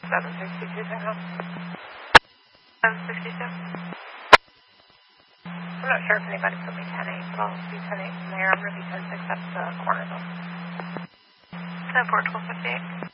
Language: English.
762 San 762. I'm not sure if anybody put me 10-8, but I'll be 10-8 from there. I'm going to be 10-6 up the corner though. 10-4, 1258.